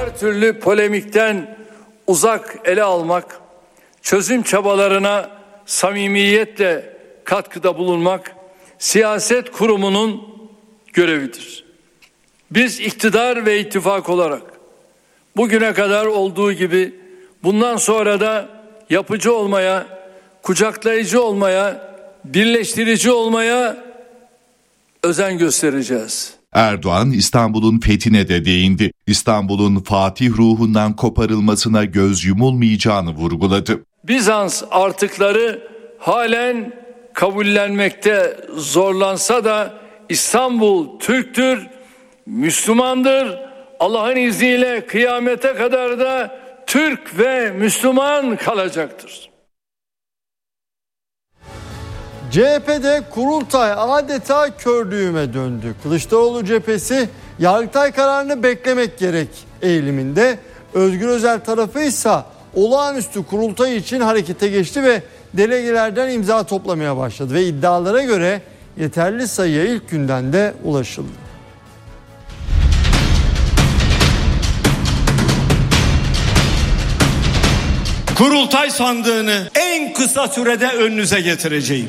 her türlü polemikten uzak ele almak, çözüm çabalarına samimiyetle katkıda bulunmak siyaset kurumunun görevidir. Biz iktidar ve ittifak olarak bugüne kadar olduğu gibi bundan sonra da yapıcı olmaya, kucaklayıcı olmaya, birleştirici olmaya özen göstereceğiz. Erdoğan İstanbul'un fethine de değindi. İstanbul'un Fatih ruhundan koparılmasına göz yumulmayacağını vurguladı. Bizans artıkları halen kabullenmekte zorlansa da İstanbul Türktür, Müslümandır. Allah'ın izniyle kıyamete kadar da Türk ve Müslüman kalacaktır. CHP'de kurultay adeta kör düğüme döndü. Kılıçdaroğlu cephesi Yargıtay kararını beklemek gerek eğiliminde. Özgür Özel tarafı ise olağanüstü kurultay için harekete geçti ve delegelerden imza toplamaya başladı. Ve iddialara göre yeterli sayıya ilk günden de ulaşıldı. Kurultay sandığını en kısa sürede önünüze getireceğim.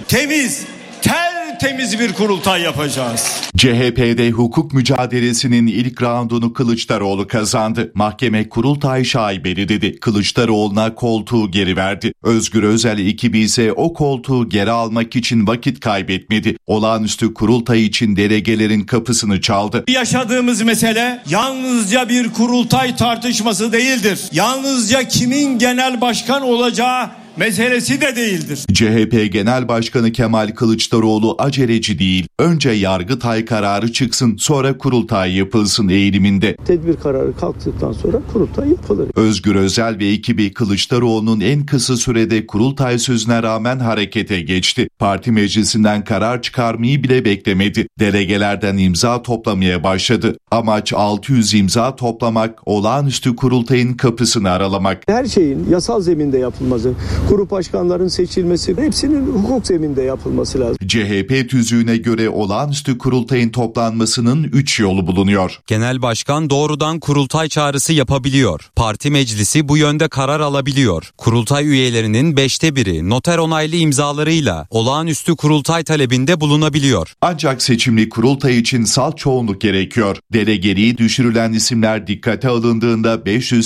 Tertemiz bir kurultay yapacağız. CHP'de hukuk mücadelesinin ilk raundunu Kılıçdaroğlu kazandı. Mahkeme kurultay şaibeli dedi. Kılıçdaroğlu'na koltuğu geri verdi. Özgür Özel ekibi ise o koltuğu geri almak için vakit kaybetmedi. Olağanüstü kurultay için delegelerin kapısını çaldı. Yaşadığımız mesele yalnızca bir kurultay tartışması değildir. Yalnızca kimin genel başkan olacağı meselesi de değildir. CHP Genel Başkanı Kemal Kılıçdaroğlu aceleci değil. Önce Yargıtay kararı çıksın, sonra kurultay yapılsın eğiliminde. Tedbir kararı kalktıktan sonra kurultay yapılır. Özgür Özel ve ekibi Kılıçdaroğlu'nun en kısa sürede kurultay sözüne rağmen harekete geçti. Parti meclisinden karar çıkarmayı bile beklemedi. Delegelerden imza toplamaya başladı. Amaç 600 imza toplamak, olağanüstü kurultayın kapısını aralamak. Her şeyin yasal zeminde yapılması, grup başkanların seçilmesi, hepsinin hukuk zeminde yapılması lazım. CHP tüzüğüne göre olağanüstü kurultayın toplanmasının 3 yolu bulunuyor. Genel başkan doğrudan kurultay çağrısı yapabiliyor. Parti meclisi bu yönde karar alabiliyor. Kurultay üyelerinin 5'te 1'i noter onaylı imzalarıyla olağanüstü kurultay talebinde bulunabiliyor. Ancak seçimli kurultay için salt çoğunluk gerekiyor. Delegeliği düşürülen isimler dikkate alındığında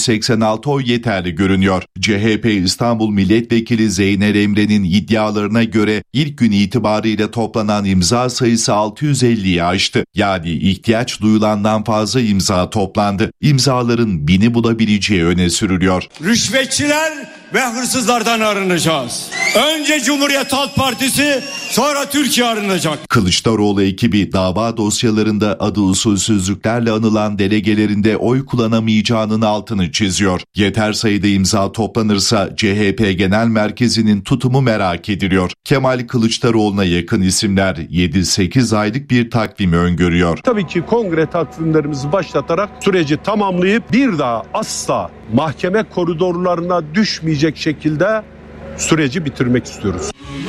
586 oy yeterli görünüyor. CHP İstanbul Milletvekili Zeynel Emre'nin iddialarına göre ilk gün itibarıyla toplanan imza sayısı 650'yi aştı. Yani ihtiyaç duyulandan fazla imza toplandı. İmzaların 1000'i bulabileceği öne sürülüyor. Rüşvetçiler ve hırsızlardan arınacağız. Önce Cumhuriyet Halk Partisi, sonra Türkiye arınacak. Kılıçdaroğlu ekibi dava dosyalarında adı usulsüzlüklerle anılan delegelerinde oy kullanamayacağının altını çiziyor. Yeter sayıda imza toplanırsa CHP Genel Merkezi'nin tutumu merak ediliyor. Kemal Kılıçdaroğlu'na yakın isimler 7-8 aylık bir takvimi öngörüyor. Tabii ki kongre takvimlerimizi başlatarak süreci tamamlayıp bir daha asla mahkeme koridorlarına düşmeyecek şekilde süreci bitirmek istiyoruz.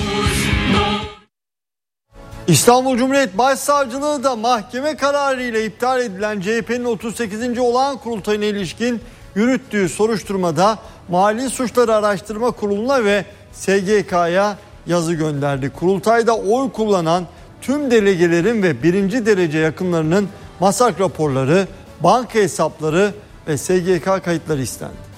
İstanbul Cumhuriyet Başsavcılığı da mahkeme kararıyla iptal edilen CHP'nin 38. olağan kurultayına ilişkin yürüttüğü soruşturmada Mali Suçları Araştırma Kurulu'na ve SGK'ya yazı gönderdi. Kurultayda oy kullanan tüm delegelerin ve birinci derece yakınlarının masak raporları, banka hesapları ve SGK kayıtları istendi.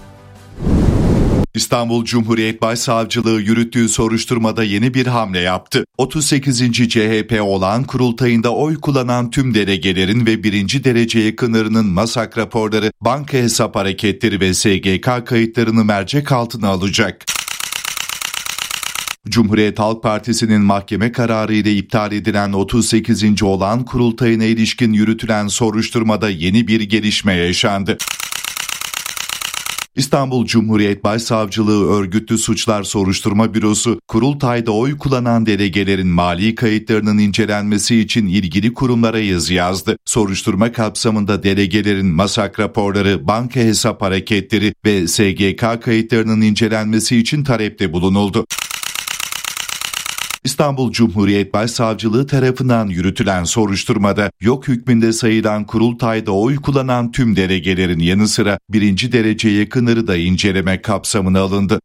İstanbul Cumhuriyet Başsavcılığı yürüttüğü soruşturmada yeni bir hamle yaptı. 38. CHP olağan kurultayında oy kullanan tüm delegelerin ve birinci derece yakınlarının masak raporları, banka hesap hareketleri ve SGK kayıtlarını mercek altına alacak. Cumhuriyet Halk Partisi'nin mahkeme kararı ile iptal edilen 38. olağan kurultayına ilişkin yürütülen soruşturmada yeni bir gelişme yaşandı. İstanbul Cumhuriyet Başsavcılığı Örgütlü Suçlar Soruşturma Bürosu, kurultayda oy kullanan delegelerin mali kayıtlarının incelenmesi için ilgili kurumlara yazı yazdı. Soruşturma kapsamında delegelerin masak raporları, banka hesap hareketleri ve SGK kayıtlarının incelenmesi için talepte bulunuldu. İstanbul Cumhuriyet Başsavcılığı tarafından yürütülen soruşturmada yok hükmünde sayılan kurultayda oy kullanan tüm delegelerin yanı sıra 1. derece yakınları da inceleme kapsamına alındı.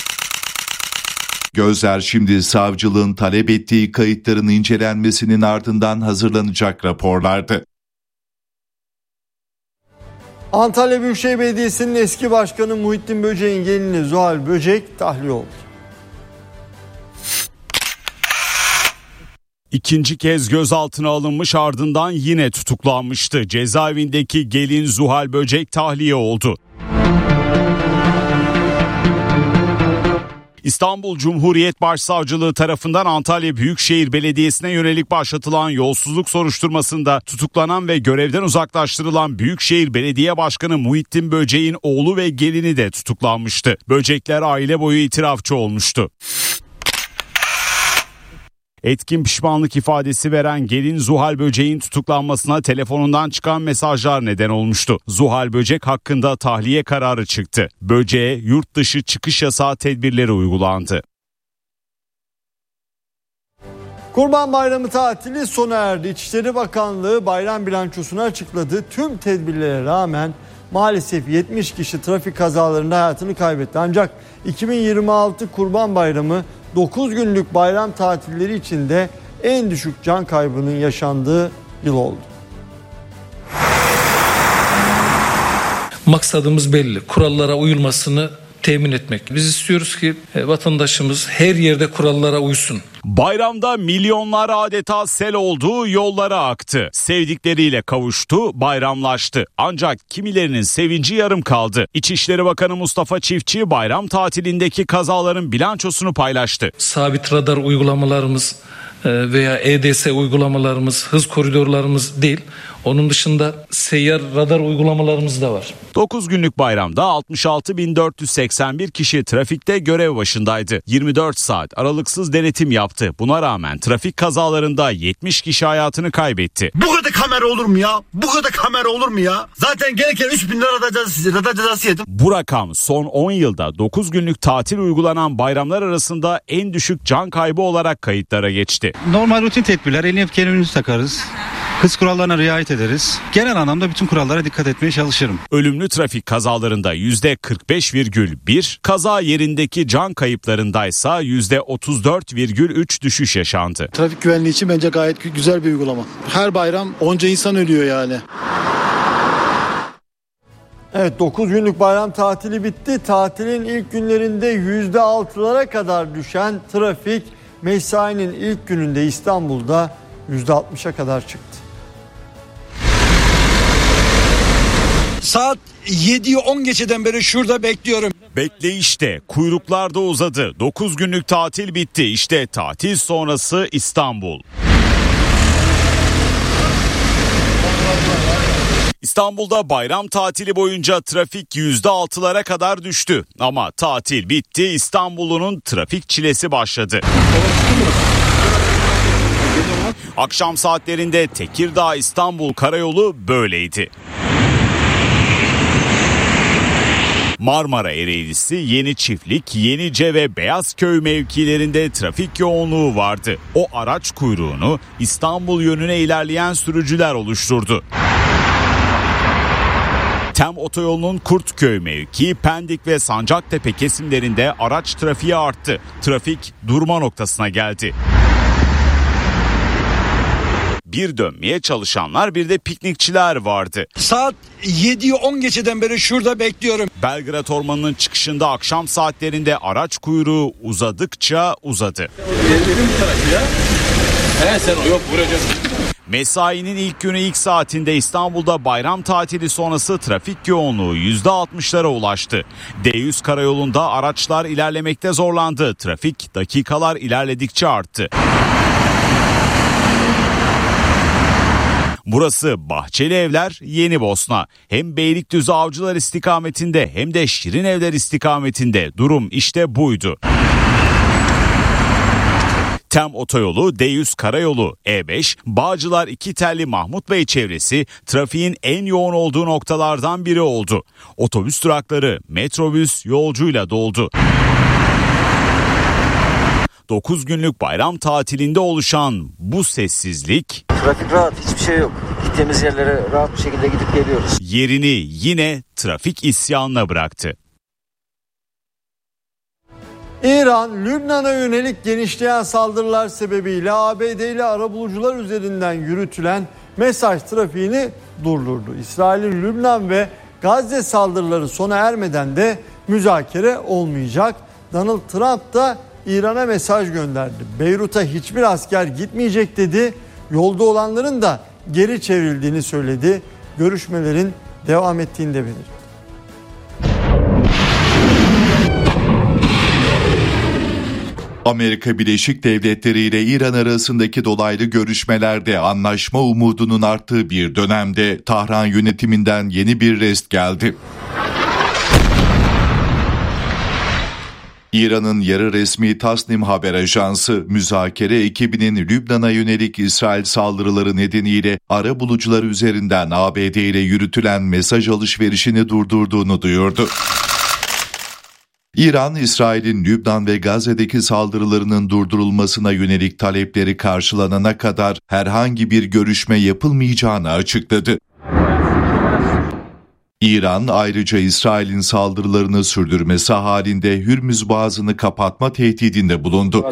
Gözler şimdi savcılığın talep ettiği kayıtların incelenmesinin ardından hazırlanacak raporlardı. Antalya Büyükşehir Belediyesi'nin eski başkanı Muhittin Böcek'in gelini Zuhal Böcek tahliye oldu. İkinci kez gözaltına alınmış, ardından yine tutuklanmıştı. Cezaevindeki gelin Zuhal Böcek tahliye oldu. İstanbul Cumhuriyet Başsavcılığı tarafından Antalya Büyükşehir Belediyesi'ne yönelik başlatılan yolsuzluk soruşturmasında tutuklanan ve görevden uzaklaştırılan Büyükşehir Belediye Başkanı Muhittin Böcek'in oğlu ve gelini de tutuklanmıştı. Böcekler aile boyu itirafçı olmuştu. Etkin pişmanlık ifadesi veren gelin Zuhal Böcek'in tutuklanmasına telefonundan çıkan mesajlar neden olmuştu. Zuhal Böcek hakkında tahliye kararı çıktı. Böcek'e yurt dışı çıkış yasağı tedbirleri uygulandı. Kurban Bayramı tatili sona erdi. İçişleri Bakanlığı bayram bilançosunu açıkladı. Tüm tedbirlere rağmen maalesef 70 kişi trafik kazalarında hayatını kaybetti. Ancak 2026 Kurban Bayramı 9 günlük bayram tatilleri içinde en düşük can kaybının yaşandığı yıl oldu. Maksadımız belli. Kurallara uyulmasını temin etmek. Biz istiyoruz ki vatandaşımız her yerde kurallara uysun. Bayramda milyonlar adeta sel oldu, yollara aktı. Sevdikleriyle kavuştu, bayramlaştı. Ancak kimilerinin sevinci yarım kaldı. İçişleri Bakanı Mustafa Çiftçi bayram tatilindeki kazaların bilançosunu paylaştı. Sabit radar uygulamalarımız veya EDS uygulamalarımız, hız koridorlarımız değil. Onun dışında seyyar radar uygulamalarımız da var. 9 günlük bayramda 66.481 kişi trafikte görev başındaydı. 24 saat aralıksız denetim yaptı. Buna rağmen trafik kazalarında 70 kişi hayatını kaybetti. Bu kadar kamera olur mu ya? Bu kadar kamera olur mu ya? Zaten gelirken 3.000 lira radar cezası yedim. Bu rakam son 10 yılda 9 günlük tatil uygulanan bayramlar arasında en düşük can kaybı olarak kayıtlara geçti. Normal rutin tedbirler, emniyet kemerimizi takarız. Hız kurallarına riayet ederiz. Genel anlamda bütün kurallara dikkat etmeye çalışırım. Ölümlü trafik kazalarında %45,1, kaza yerindeki can kayıplarındaysa %34,3 düşüş yaşandı. Trafik güvenliği için bence gayet güzel bir uygulama. Her bayram onca insan ölüyor yani. Evet, 9 günlük bayram tatili bitti. Tatilin ilk günlerinde %6'lara kadar düşen trafik mesainin ilk gününde İstanbul'da %60'a kadar çıktı. Saat 7'yi 10 geçeden beri şurada bekliyorum. Bekleyişte, kuyruklar da uzadı. 9 günlük tatil bitti. İşte tatil sonrası İstanbul. İstanbul'da bayram tatili boyunca trafik %6'lara kadar düştü. Ama tatil bitti, İstanbul'un trafik çilesi başladı. Akşam saatlerinde Tekirdağ-İstanbul karayolu böyleydi. Marmara Ereğlisi, Yeni Çiftlik, Yenice ve Beyazköy mevkilerinde trafik yoğunluğu vardı. O araç kuyruğunu İstanbul yönüne ilerleyen sürücüler oluşturdu. TEM otoyolunun Kurtköy mevki, Pendik ve Sancaktepe kesimlerinde araç trafiği arttı. Trafik durma noktasına geldi. Bir dönmeye çalışanlar, bir de piknikçiler vardı. Saat 7'yi 10 geçeden beri şurada bekliyorum. Belgrad Ormanı'nın çıkışında akşam saatlerinde araç kuyruğu uzadıkça uzadı. Mesainin ilk günü ilk saatinde İstanbul'da bayram tatili sonrası trafik yoğunluğu %60'lara ulaştı. D100 karayolunda araçlar ilerlemekte zorlandı. Trafik dakikalar ilerledikçe arttı. Burası Bahçelievler, Yenibosna. Hem Beylikdüzü Avcılar istikametinde hem de Şirinevler istikametinde durum işte buydu. TEM otoyolu, D100 karayolu, E5, Bağcılar İkitelli Mahmut Bey çevresi trafiğin en yoğun olduğu noktalardan biri oldu. Otobüs durakları metrobüs yolcuyla doldu. 9 günlük bayram tatilinde oluşan bu sessizlik trafik rahat, hiçbir şey yok. Gittiğimiz yerlere rahat bir şekilde gidip geliyoruz. Yerini yine trafik isyanına bıraktı. İran, Lübnan'a yönelik genişleyen saldırılar sebebiyle ABD'li arabulucular üzerinden yürütülen mesaj trafiğini durdurdu. İsrail'in Lübnan ve Gazze saldırıları sona ermeden de müzakere olmayacak. Donald Trump da İran'a mesaj gönderdi. Beyrut'a hiçbir asker gitmeyecek dedi. Yolda olanların da geri çevrildiğini söyledi. Görüşmelerin devam ettiğini de belirtti. Amerika Birleşik Devletleri ile İran arasındaki dolaylı görüşmelerde anlaşma umudunun arttığı bir dönemde Tahran yönetiminden yeni bir rest geldi. İran'ın yarı resmi Tasnim haber ajansı müzakere ekibinin Lübnan'a yönelik İsrail saldırıları nedeniyle arabulucular üzerinden ABD ile yürütülen mesaj alışverişini durdurduğunu duyurdu. İran, İsrail'in Lübnan ve Gazze'deki saldırılarının durdurulmasına yönelik talepleri karşılanana kadar herhangi bir görüşme yapılmayacağını açıkladı. İran ayrıca İsrail'in saldırılarını sürdürmesi halinde Hürmüz Boğazı'nı kapatma tehdidinde bulundu.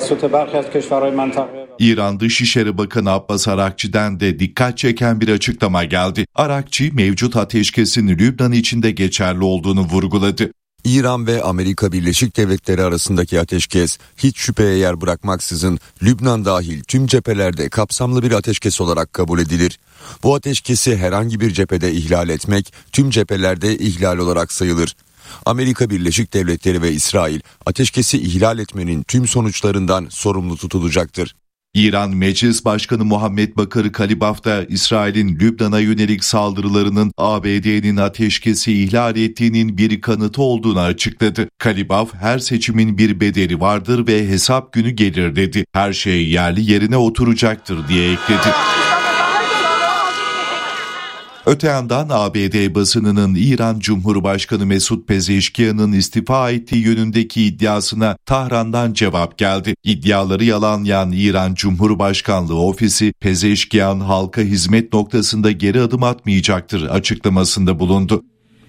İran Dışişleri Bakanı Abbas Arakçı'dan de dikkat çeken bir açıklama geldi. Arakçı mevcut ateşkesin Lübnan içinde geçerli olduğunu vurguladı. İran ve Amerika Birleşik Devletleri arasındaki ateşkes hiç şüpheye yer bırakmaksızın Lübnan dahil tüm cephelerde kapsamlı bir ateşkes olarak kabul edilir. Bu ateşkesi herhangi bir cephede ihlal etmek tüm cephelerde ihlal olarak sayılır. Amerika Birleşik Devletleri ve İsrail ateşkesi ihlal etmenin tüm sonuçlarından sorumlu tutulacaktır. İran Meclis Başkanı Muhammed Bakır Kalibaf da İsrail'in Lübnan'a yönelik saldırılarının ABD'nin ateşkesi ihlal ettiğinin bir kanıtı olduğunu açıkladı. Kalibaf her seçimin bir bedeli vardır ve hesap günü gelir dedi. Her şey yerli yerine oturacaktır diye ekledi. Öte yandan ABD basınının İran Cumhurbaşkanı Mesut Pezeşkiyan'ın istifa ettiği yönündeki iddiasına Tahran'dan cevap geldi. İddiaları yalanlayan İran Cumhurbaşkanlığı ofisi Pezeşkiyan halka hizmet noktasında geri adım atmayacaktır açıklamasında bulundu.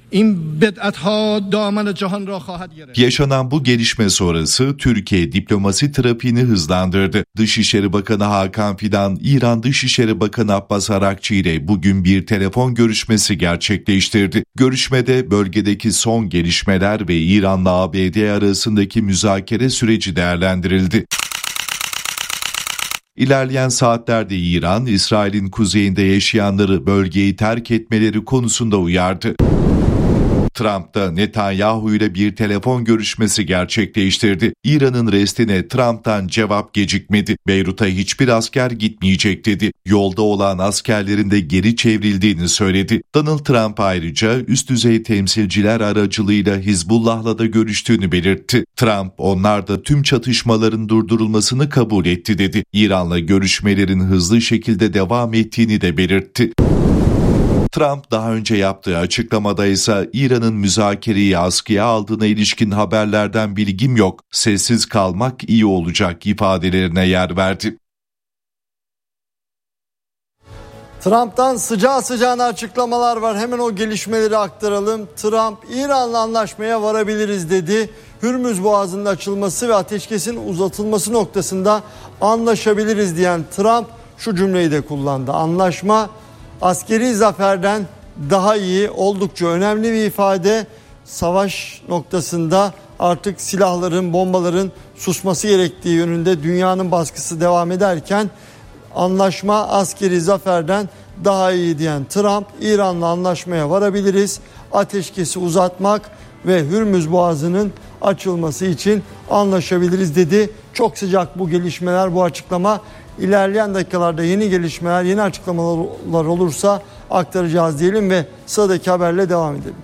Yaşanan bu gelişme sonrası Türkiye diplomasi trafiğini hızlandırdı. Dışişleri Bakanı Hakan Fidan, İran Dışişleri Bakanı Abbas Arakçı ile bugün bir telefon görüşmesi gerçekleştirdi. Görüşmede bölgedeki son gelişmeler ve İran'la ABD arasındaki müzakere süreci değerlendirildi. İlerleyen saatlerde İran, İsrail'in kuzeyinde yaşayanları bölgeyi terk etmeleri konusunda uyardı. Trump da Netanyahu ile bir telefon görüşmesi gerçekleştirdi. İran'ın restine Trump'tan cevap gecikmedi. Beyrut'a hiçbir asker gitmeyecek dedi. Yolda olan askerlerin de geri çevrildiğini söyledi. Donald Trump ayrıca üst düzey temsilciler aracılığıyla Hizbullah'la da görüştüğünü belirtti. Trump, onlar da tüm çatışmaların durdurulmasını kabul etti dedi. İran'la görüşmelerin hızlı şekilde devam ettiğini de belirtti. Trump daha önce yaptığı açıklamada ise İran'ın müzakereyi askıya aldığına ilişkin haberlerden bilgim yok, sessiz kalmak iyi olacak ifadelerine yer verdi. Trump'tan sıcağı sıcağına açıklamalar var. Hemen o gelişmeleri aktaralım. Trump, İran'la anlaşmaya varabiliriz dedi. Hürmüz Boğazı'nın açılması ve ateşkesin uzatılması noktasında anlaşabiliriz diyen Trump şu cümleyi de kullandı. Anlaşma askeri zaferden daha iyi, oldukça önemli bir ifade. Savaş noktasında artık silahların, bombaların susması gerektiği yönünde dünyanın baskısı devam ederken anlaşma askeri zaferden daha iyi diyen Trump, İran'la anlaşmaya varabiliriz, ateşkesi uzatmak ve Hürmüz Boğazı'nın açılması için anlaşabiliriz dedi. Çok sıcak bu gelişmeler, bu açıklama. İlerleyen dakikalarda yeni gelişmeler, yeni açıklamalar olursa aktaracağız diyelim ve sıradaki haberle devam edelim.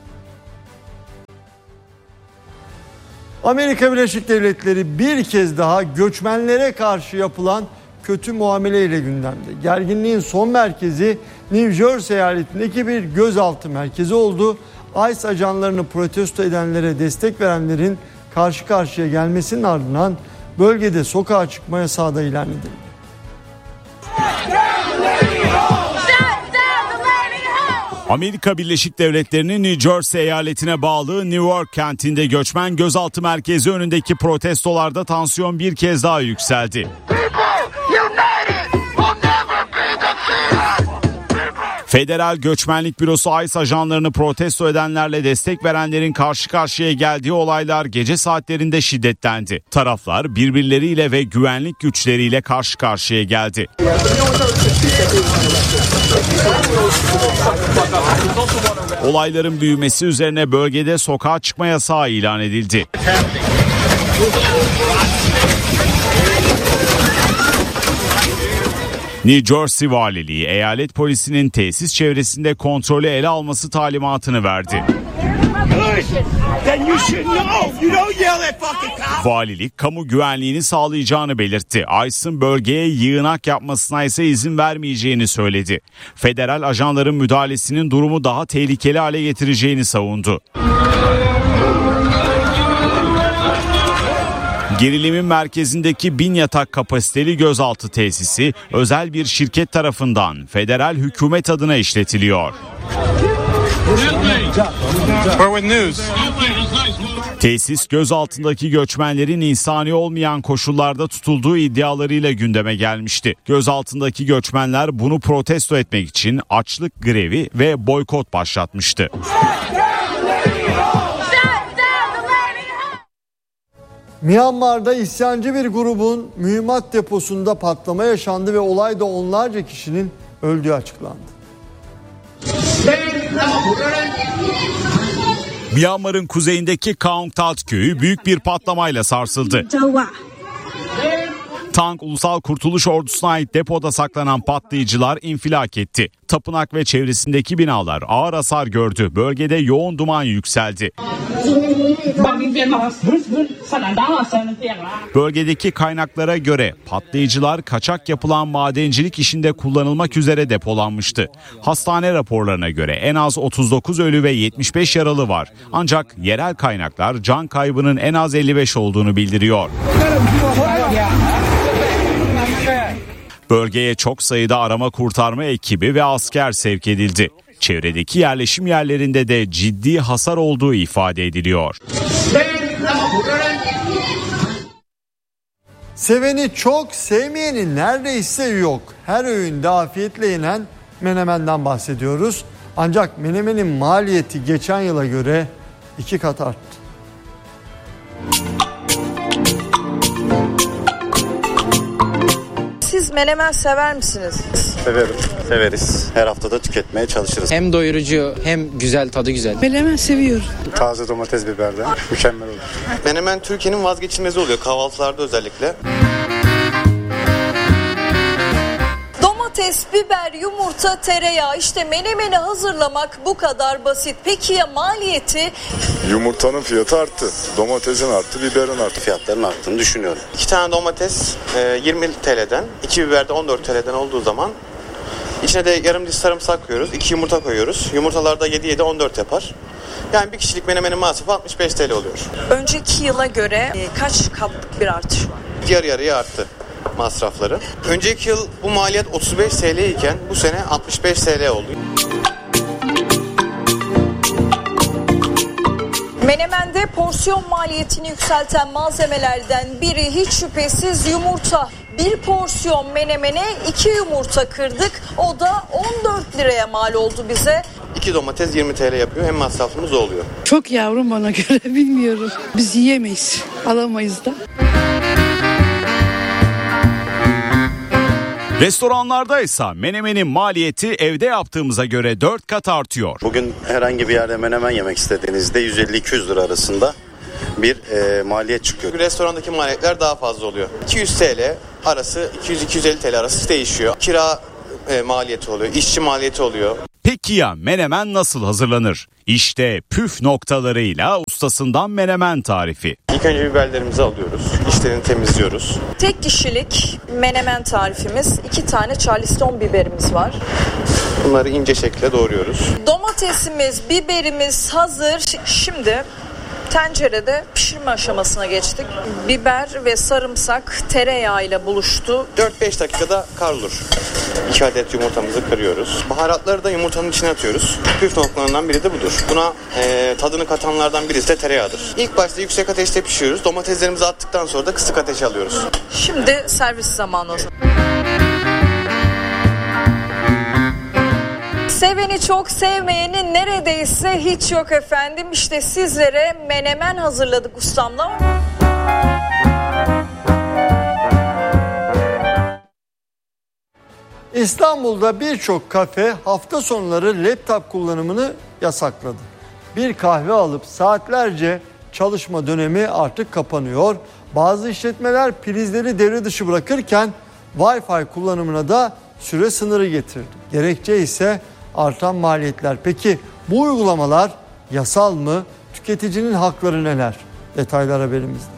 Amerika Birleşik Devletleri bir kez daha göçmenlere karşı yapılan kötü muameleyle gündemde. Gerginliğin son merkezi New Jersey eyaletindeki bir gözaltı merkezi oldu. ICE ajanlarını protesto edenlere destek verenlerin karşı karşıya gelmesinin ardından Bölgede sokağa çıkma yasağı da ilan edildi. Amerika Birleşik Devletleri'nin New Jersey eyaletine bağlı New York kentinde göçmen gözaltı merkezi önündeki protestolarda tansiyon bir kez daha yükseldi. Federal Göçmenlik Bürosu ICE ajanlarını protesto edenlerle destek verenlerin karşı karşıya geldiği olaylar gece saatlerinde şiddetlendi. Taraflar birbirleriyle ve güvenlik güçleriyle karşı karşıya geldi. Olayların büyümesi üzerine bölgede sokağa çıkma yasağı ilan edildi. New Jersey Valiliği eyalet polisinin tesis çevresinde kontrolü ele alması talimatını verdi. Valilik kamu güvenliğini sağlayacağını belirtti. ICE'ın bölgeye yığınak yapmasına ise izin vermeyeceğini söyledi. Federal ajanların müdahalesinin durumu daha tehlikeli hale getireceğini savundu. Gerilimin merkezindeki 1000 yatak kapasiteli gözaltı tesisi özel bir şirket tarafından federal hükümet adına işletiliyor. Tesis gözaltındaki göçmenlerin insani olmayan koşullarda tutulduğu iddialarıyla gündeme gelmişti. Gözaltındaki göçmenler bunu protesto etmek için açlık grevi ve boykot başlatmıştı. Myanmar'da isyancı bir grubun mühimmat deposunda patlama yaşandı ve olayda onlarca kişinin öldüğü açıklandı. Myanmar'ın kuzeyindeki Kaung Tat köyü büyük bir patlamayla sarsıldı. Tank Ulusal Kurtuluş Ordusu'na ait depoda saklanan patlayıcılar infilak etti. Tapınak ve çevresindeki binalar ağır hasar gördü. Bölgede yoğun duman yükseldi. Bölgedeki kaynaklara göre patlayıcılar kaçak yapılan madencilik işinde kullanılmak üzere depolanmıştı. Hastane raporlarına göre en az 39 ölü ve 75 yaralı var. Ancak yerel kaynaklar can kaybının en az 55 olduğunu bildiriyor. Bölgeye çok sayıda arama kurtarma ekibi ve asker sevk edildi. Çevredeki yerleşim yerlerinde de ciddi hasar olduğu ifade ediliyor. Seveni çok, sevmeyeni neredeyse yok. Her öğünde afiyetle yenen menemenden bahsediyoruz. Ancak menemenin maliyeti geçen yıla göre 2 kat arttı. Siz menemen sever misiniz? Severim, severiz. Her haftada tüketmeye çalışırız. Hem doyurucu hem güzel, tadı güzel. Menemen seviyorum. Taze domates, biberden mükemmel olur. Menemen Türkiye'nin vazgeçilmezi oluyor kahvaltılarda özellikle. Domates, biber, yumurta, tereyağı, işte menemeni hazırlamak bu kadar basit. Peki ya maliyeti? Yumurtanın fiyatı arttı, domatesin arttı, biberin arttı. Fiyatların arttığını düşünüyorum. 2 tane domates 20 TL'den, 2 biber de 14 TL'den olduğu zaman içine de yarım diş sarımsak koyuyoruz, 2 yumurta koyuyoruz. Yumurtalar da 7 14 yapar. Yani bir kişilik menemenin masrafı 65 TL oluyor. Önceki yıla göre kaç katlık bir artış var? Yarı yarıya arttı masrafları. Önceki yıl bu maliyet 35 TL iken bu sene 65 TL oldu. Menemende porsiyon maliyetini yükselten malzemelerden biri hiç şüphesiz yumurta. Bir porsiyon menemene 2 yumurta kırdık. O da 14 liraya mal oldu bize. 2 domates 20 TL yapıyor. Hem masrafımız oluyor. Çok yavrum bana göre, bilmiyorum. Biz yiyemeyiz, alamayız da. Restoranlarda ise menemenin maliyeti evde yaptığımıza göre 4 kat artıyor. Bugün herhangi bir yerde menemen yemek istediğinizde 150-200 lira arasında bir maliyet çıkıyor. Restorandaki maliyetler daha fazla oluyor. 200 TL arası, 200-250 TL arası değişiyor. Kira maliyeti oluyor, işçi maliyeti oluyor. Peki ya menemen nasıl hazırlanır? İşte püf noktalarıyla ustasından menemen tarifi. İlk önce biberlerimizi alıyoruz, içlerini temizliyoruz. Tek kişilik menemen tarifimiz, 2 tane Charleston biberimiz var. Bunları ince şekilde doğruyoruz. Domatesimiz, biberimiz hazır. Şimdi tencerede pişirme aşamasına geçtik. Biber ve sarımsak tereyağıyla buluştu. 4-5 dakikada kavrulur. 2 adet yumurtamızı kırıyoruz. Baharatları da yumurtanın içine atıyoruz. Püf noktalarından biri de budur. Buna tadını katanlardan birisi de tereyağıdır. İlk başta yüksek ateşte pişiriyoruz. Domateslerimizi attıktan sonra da kısık ateşe alıyoruz. Şimdi servis zamanı. Seveni çok, sevmeyeni neredeyse hiç yok efendim. İşte sizlere menemen hazırladık ustamla. İstanbul'da birçok kafe hafta sonları laptop kullanımını yasakladı. Bir kahve alıp saatlerce çalışma dönemi artık kapanıyor. Bazı işletmeler prizleri devre dışı bırakırken Wi-Fi kullanımına da süre sınırı getirdi. Gerekçe ise artan maliyetler. Peki bu uygulamalar yasal mı? Tüketicinin hakları neler? Detaylar haberimizde.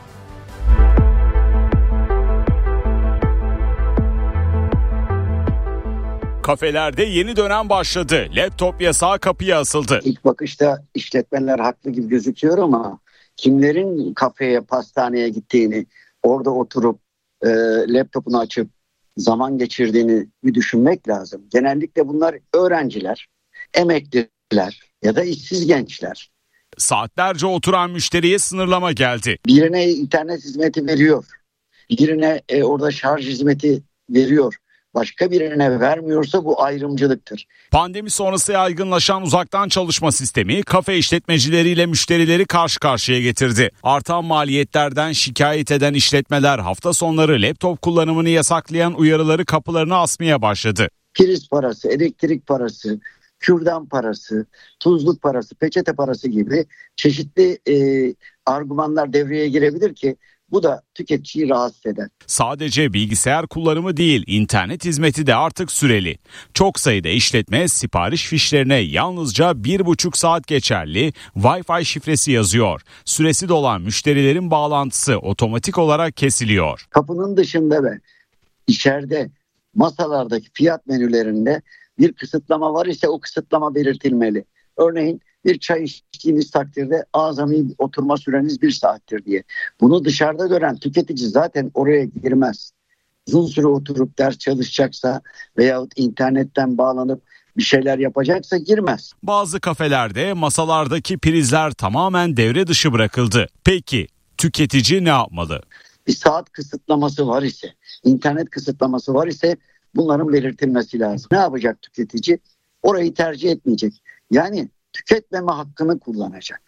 Kafelerde yeni dönem başladı. Laptop yasağı kapıya asıldı. İlk bakışta işletmeler haklı gibi gözüküyor ama kimlerin kafeye, pastaneye gittiğini, orada oturup laptopunu açıp zaman geçirdiğini bir düşünmek lazım. Genellikle bunlar öğrenciler, emekliler ya da işsiz gençler. Saatlerce oturan müşteriye sınırlama geldi. Birine internet hizmeti veriyor, birine orada şarj hizmeti veriyor. Başka birine vermiyorsa bu ayrımcılıktır. Pandemi sonrası yaygınlaşan uzaktan çalışma sistemi kafe işletmecileriyle müşterileri karşı karşıya getirdi. Artan maliyetlerden şikayet eden işletmeler hafta sonları laptop kullanımını yasaklayan uyarıları kapılarına asmaya başladı. Priz parası, elektrik parası, kürdan parası, tuzluk parası, peçete parası gibi çeşitli argümanlar devreye girebilir ki bu da tüketiciyi rahatsız eder. Sadece bilgisayar kullanımı değil, internet hizmeti de artık süreli. Çok sayıda işletme sipariş fişlerine yalnızca 1,5 saat geçerli Wi-Fi şifresi yazıyor. Süresi dolan müşterilerin bağlantısı otomatik olarak kesiliyor. Kapının dışında ve içeride masalardaki fiyat menülerinde bir kısıtlama var ise o kısıtlama belirtilmeli. Örneğin bir çay içtiğiniz takdirde azami oturma süreniz 1 saattir diye. Bunu dışarıda gören tüketici zaten oraya girmez. Uzun süre oturup ders çalışacaksa veyahut internetten bağlanıp bir şeyler yapacaksa girmez. Bazı kafelerde masalardaki prizler tamamen devre dışı bırakıldı. Peki tüketici ne yapmalı? Bir saat kısıtlaması var ise, internet kısıtlaması var ise bunların belirtilmesi lazım. Ne yapacak tüketici? Orayı tercih etmeyecek. Yani tüketmeme hakkını kullanacak.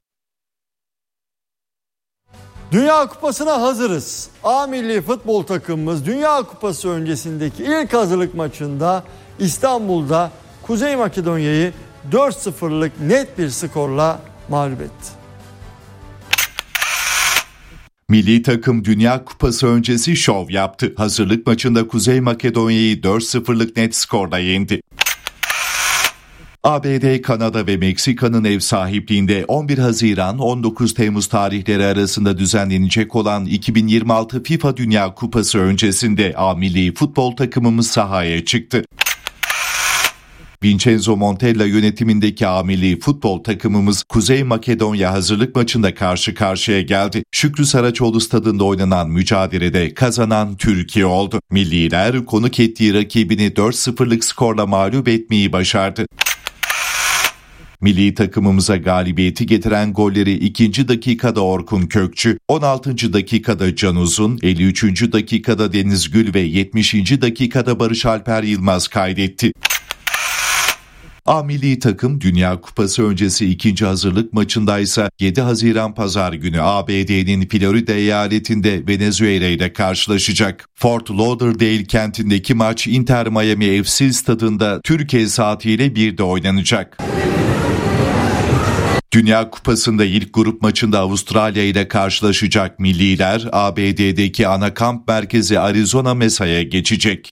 Dünya Kupası'na hazırız. A milli futbol takımımız Dünya Kupası öncesindeki ilk hazırlık maçında İstanbul'da Kuzey Makedonya'yı 4-0'lık net bir skorla mağlup etti. Milli takım Dünya Kupası öncesi şov yaptı. Hazırlık maçında Kuzey Makedonya'yı 4-0'lık net skorla yendi. ABD, Kanada ve Meksika'nın ev sahipliğinde 11 Haziran 19 Temmuz tarihleri arasında düzenlenecek olan 2026 FIFA Dünya Kupası öncesinde A milli futbol takımımız sahaya çıktı. Vincenzo Montella yönetimindeki A milli futbol takımımız Kuzey Makedonya hazırlık maçında karşı karşıya geldi. Şükrü Saraçoğlu stadında oynanan mücadelede kazanan Türkiye oldu. Milliler konuk ettiği rakibini 4-0'lık skorla mağlup etmeyi başardı. Milli takımımıza galibiyeti getiren golleri 2. dakikada Orkun Kökçü, 16. dakikada Can Uzun, 53. dakikada Deniz Gül ve 70. dakikada Barış Alper Yılmaz kaydetti. A milli takım Dünya Kupası öncesi ikinci hazırlık maçındaysa 7 Haziran Pazar günü ABD'nin Florida eyaletinde Venezuela ile karşılaşacak. Fort Lauderdale kentindeki maç Inter Miami FC stadında Türkiye saatiyle 1'de oynanacak. Dünya Kupası'nda ilk grup maçında Avustralya ile karşılaşacak milliler ABD'deki ana kamp merkezi Arizona Mesa'ya geçecek.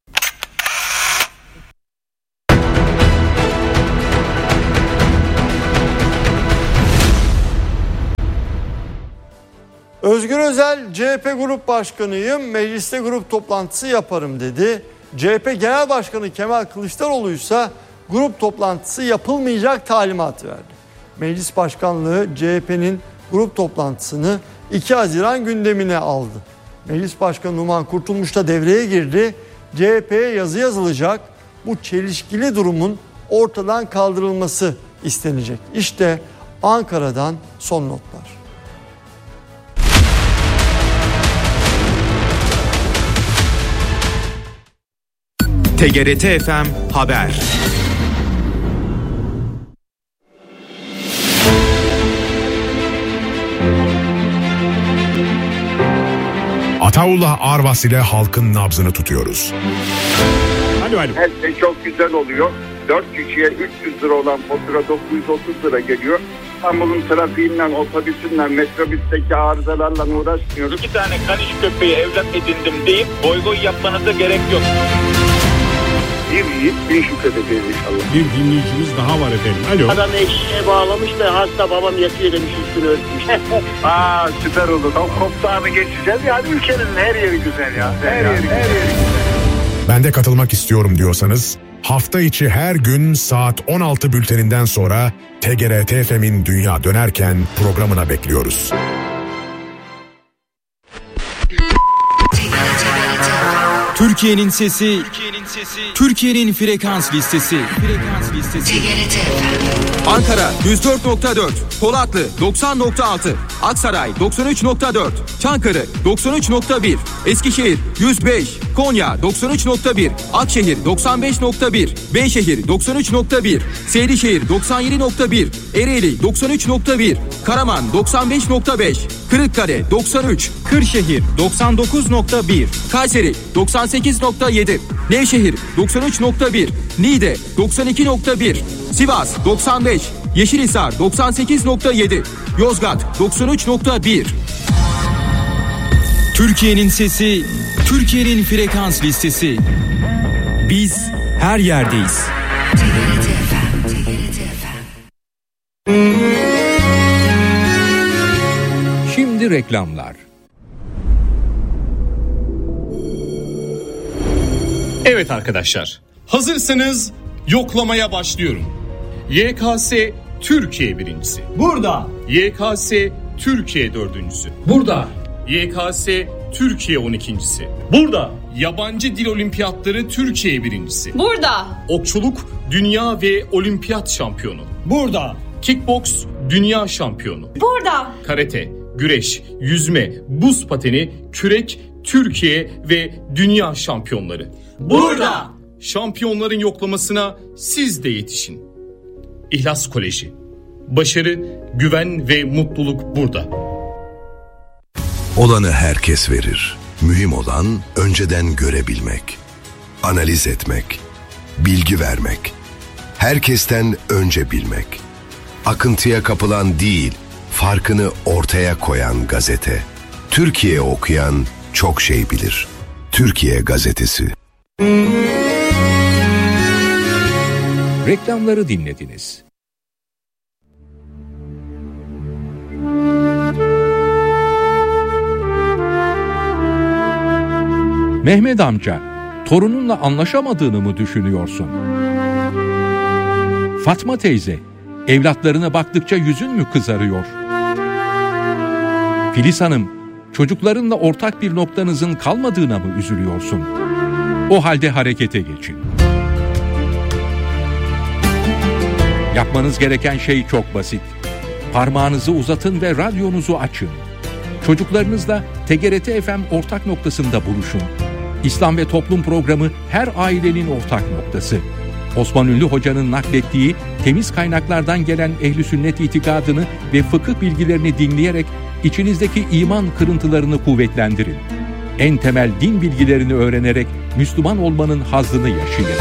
Özgür Özel, CHP Grup Başkanıyım, mecliste grup toplantısı yaparım dedi. CHP Genel Başkanı Kemal Kılıçdaroğlu ise grup toplantısı yapılmayacak talimat verdi. Meclis Başkanlığı CHP'nin grup toplantısını 2 Haziran gündemine aldı. Meclis Başkanı Numan Kurtulmuş da devreye girdi. CHP'ye yazı yazılacak, bu çelişkili durumun ortadan kaldırılması istenecek. İşte Ankara'dan son notlar. TGRT FM Haber. Ataullah Arvas ile halkın nabzını tutuyoruz. Alo. Her şey çok güzel oluyor. 4 kişiye 300 lira olan fatura 930 lira geliyor. İstanbul'un trafiğinden, otobüsünden, metrobüsteki arızalarla uğraşmıyoruz. 2 tane kaniş köpeği evlat edindim deyip boy boy yapmanıza gerek yok. Bir yiğit bir şükredeceğiz inşallah. Bir dinleyicimiz daha var efendim. Alo. Adam eşeğe bağlamış da hasta babam yatıyor demiş, üstünü örtmüş. Süper oldu. Tam koptağını geçeceğiz. Yani ülkenin her yeri güzel ya. Her yeri güzel. Ben de katılmak istiyorum diyorsanız hafta içi her gün saat 16 bülteninden sonra TGRT FM'in Dünya Dönerken programına bekliyoruz. Türkiye'nin sesi, Türkiye'nin frekans listesi. Ankara 104.4, Polatlı 90.6, Aksaray 93.4, Çankırı 93.1, Eskişehir 105, Konya 93.1, Akşehir 95.1, Beyşehir 93.1, Seydişehir 97.1, Ereğli 93.1, Karaman 95.5, Kırıkkale 93, Kırşehir 99.1, Kayseri 98.7, Nevşehir 93.1, Niğde 92.1, Sivas 95, Yeşilhisar 98.7, Yozgat 93.1. Türkiye'nin sesi, Türkiye'nin frekans listesi. Biz her yerdeyiz. Şimdi reklamlar. Evet arkadaşlar, hazırsanız yoklamaya başlıyorum. YKS Türkiye birincisi. Burada. YKS Türkiye dördüncüsü. Burada. YKS Türkiye 12.'si. Burada. Yabancı dil olimpiyatları Türkiye birincisi. Burada. Okçuluk dünya ve olimpiyat şampiyonu. Burada. Kickboks dünya şampiyonu. Burada. Karate, güreş, yüzme, buz pateni, kürek, Türkiye ve dünya şampiyonları. Burada. Şampiyonların yoklamasına siz de yetişin. İhlas Koleji. Başarı, güven ve mutluluk burada. Olanı herkes verir. Mühim olan önceden görebilmek, analiz etmek, bilgi vermek, herkesten önce bilmek. Akıntıya kapılan değil, farkını ortaya koyan gazete. Türkiye okuyan çok şey bilir. Türkiye Gazetesi. Reklamları dinlediniz. Mehmet amca, torununla anlaşamadığını mı düşünüyorsun? Fatma teyze, evlatlarına baktıkça yüzün mü kızarıyor? Filiz Hanım, çocuklarınla ortak bir noktanızın kalmadığına mı üzülüyorsun? O halde harekete geçin. Yapmanız gereken şey çok basit. Parmağınızı uzatın ve radyonuzu açın. Çocuklarınızla TGRT FM ortak noktasında buluşun. İslam ve Toplum programı her ailenin ortak noktası. Osman Ünlü Hoca'nın naklettiği temiz kaynaklardan gelen ehl-i sünnet itikadını ve fıkıh bilgilerini dinleyerek içinizdeki iman kırıntılarını kuvvetlendirin. En temel din bilgilerini öğrenerek Müslüman olmanın hazzını yaşayın.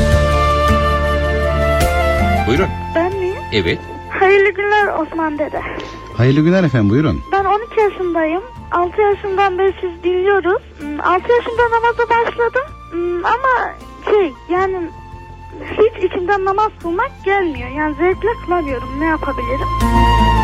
Buyurun. Ben miyim? Evet. Hayırlı günler Osman dede. Hayırlı günler efendim, buyurun. Ben 12 yaşındayım. 6 yaşından beri siz dinliyoruz. 6 yaşında namaza başladım. Ama yani hiç içimden namaz kılmak gelmiyor. Yani zevkle kılamıyorum. Ne yapabilirim?